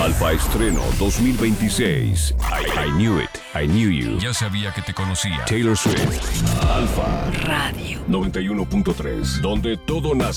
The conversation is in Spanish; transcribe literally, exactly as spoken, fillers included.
Alfa Estreno dos mil veintiséis. I, I Knew It, I Knew You. Ya sabía que te conocía. Taylor Swift. Alfa Radio noventa y uno punto tres, donde todo nace.